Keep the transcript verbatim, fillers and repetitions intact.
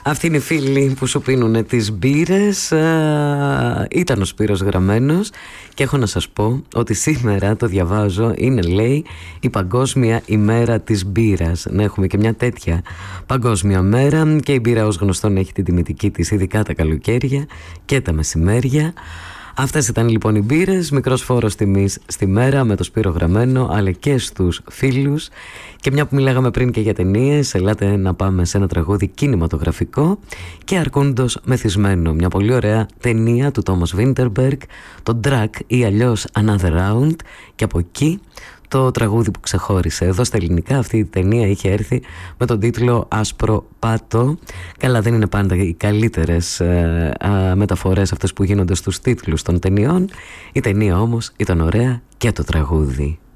Αυτοί είναι οι φίλοι που σου πίνουνε τις μπύρες. ε, Ήταν ο Σπύρος Γραμμένος. Και έχω να σας πω ότι σήμερα, το διαβάζω, είναι, λέει, η Παγκόσμια ημέρα της μπύρας. Να έχουμε και μια τέτοια παγκόσμια μέρα. Και η μπύρα, ως γνωστόν, έχει την τιμητική της, ειδικά τα καλοκαίρια και τα μεσημέρια. Αυτές ήταν λοιπόν οι μπύρες, μικρός φόρος τιμής στη μέρα με το Σπύρο Γραμμένο, αλλά και στους φίλους. Και μια που μιλάγαμε πριν και για ταινίες, ελάτε να πάμε σε ένα τραγούδι κινηματογραφικό και αρκούντος μεθυσμένο. Μια πολύ ωραία ταινία του Τόμας Βίντερμπεργκ, το Drag ή αλλιώς Another Round, και από εκεί το τραγούδι που ξεχώρισε. Εδώ στα ελληνικά αυτή η ταινία είχε έρθει με τον τίτλο Άσπρο Πάτο. Καλά, δεν είναι πάντα οι καλύτερες ε, α, μεταφορές αυτές που γίνονται στους τίτλους των ταινιών. Η ταινία όμως ήταν ωραία και το τραγούδι.